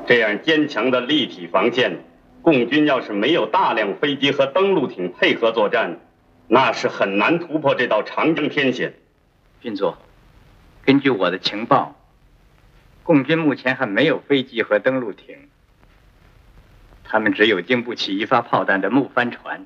这样坚强的立体防线，共军要是没有大量飞机和登陆艇配合作战，那是很难突破这道长江天险。 军座，根据我的情报，共军目前还没有飞机和登陆艇，他们只有经不起一发炮弹的木帆船。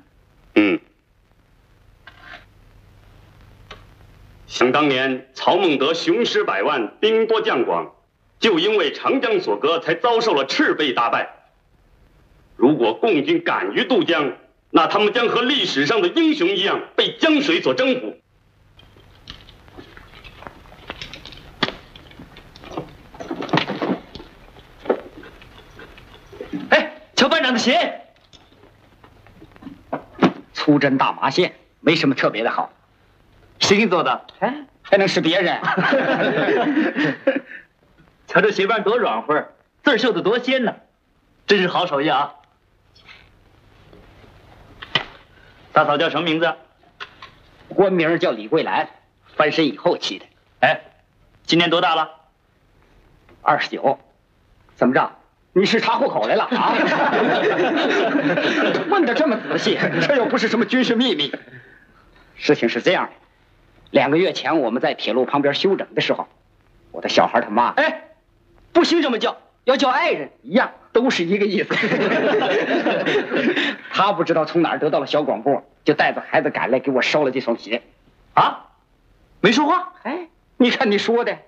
想当年，曹孟德雄师百万，兵多将广，就因为长江所隔，才遭受了赤背大败。如果共军敢于渡江，那他们将和历史上的英雄一样，被江水所征服。 哎，瞧班长的鞋，粗针大麻线，没什么特别的好。谁给你做的？哎，还能是别人？瞧这鞋帮多软和，字儿绣的多鲜呢，真是好手艺啊！大嫂叫什么名字？官名叫李桂兰，翻身以后起的。哎，今年多大了？29。怎么着？你是查户口来了啊？问得这么仔细，这又不是什么军事秘密。事情是这样的，2个月前我们在铁路旁边休整的时候，我的小孩他妈，哎，不兴这么叫，要叫爱人一样，都是一个意思。他不知道从哪儿得到了小广播，就带着孩子赶来给我捎了这双鞋。啊，没说话？哎，你看你说的。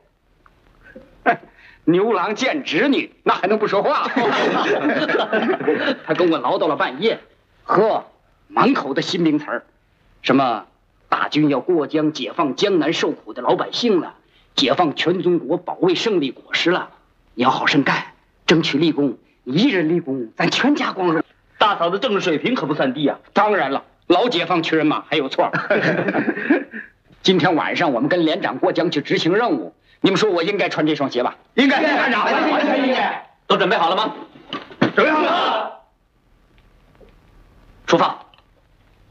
牛郎见织女，那还能不说话？他跟我唠叨了半夜，呵，满口的新名词儿，什么大军要过江，解放江南受苦的老百姓了，解放全中国，保卫胜利果实了。你要好生干，争取立功，一人立功，咱全家光荣。大嫂的政治水平可不算低啊。当然了，老解放区人嘛，还有错。今天晚上我们跟连长过江去执行任务。你们说我应该穿这双鞋吧？应该，班长，完全应该。都准备好了吗？准备好了。出发。